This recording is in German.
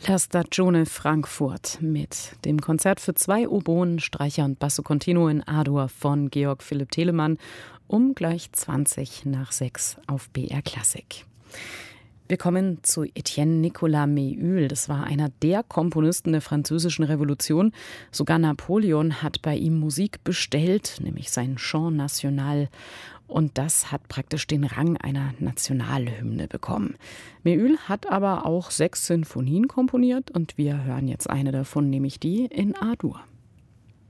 La Stagione Frankfurt mit dem Konzert für 2 Oboen, Streicher und Basso Continuo in A-Dur von Georg Philipp Telemann um gleich 6:20 auf BR Klassik. Wir kommen zu Etienne Nicolas Méhul. Das war einer der Komponisten der Französischen Revolution. Sogar Napoleon hat bei ihm Musik bestellt, nämlich sein Chant National. Und das hat praktisch den Rang einer Nationalhymne bekommen. Méhul hat aber auch 6 Sinfonien komponiert und wir hören jetzt eine davon, nämlich die in A-Dur.